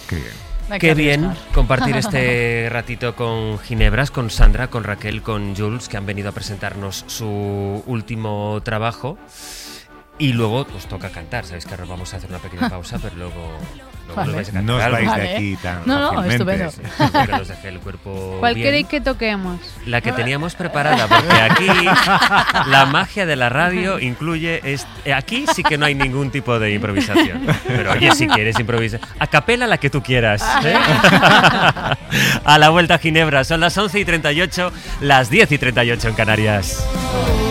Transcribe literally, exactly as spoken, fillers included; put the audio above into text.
Qué bien. Qué bien compartir este ratito con Ginebras, con Sandra, con Raquel, con Jules, que han venido a presentarnos su último trabajo. Y luego os toca cantar. Sabéis que ahora vamos a hacer una pequeña pausa, pero luego, luego vale. nos vais a cantar. No os algo. vais Vale. de aquí tan No, no, fácilmente. estupendo. Que nos deje el cuerpo ¿Cuál bien. queréis que toquemos? La que teníamos preparada, porque aquí la magia de la radio incluye... Est- aquí sí que no hay ningún tipo de improvisación. Pero oye, si quieres improvisar, a capela la que tú quieras. ¿eh? A la vuelta a Ginebra, son las once y treinta y ocho, las diez y treinta y ocho en Canarias.